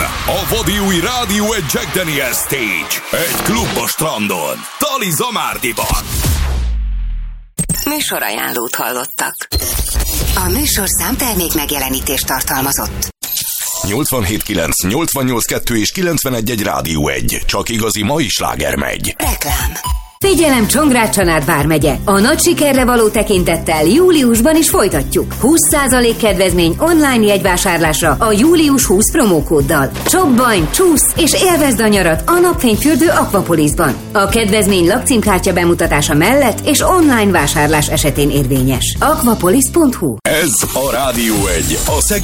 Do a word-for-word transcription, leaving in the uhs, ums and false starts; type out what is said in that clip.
a vadi új Rádió egy Jack Daniel's Stage. Egy klub a strandon. Tali Zamárdiban. Műsorajánlót hallottak. A műsorszám termék megjelenítést tartalmazott. nyolcvanhét kilenc, nyolcvannyolc kettő és kilencvenegy egy Rádió egy. Csak igazi mai sláger megy. Reklám. Figyelem, Csongrád-Csanád vármegye! A nagy sikerre való tekintettel júliusban is folytatjuk. húsz százalék kedvezmény online jegyvásárlásra a július húsz promókóddal. Csobbanj, csúsz és élvezd a nyarat a napfényfürdő Aquapolisban. A kedvezmény lakcímkártya bemutatása mellett és online vásárlás esetén érvényes. aquapolis pont hu. Ez a Rádió egy. A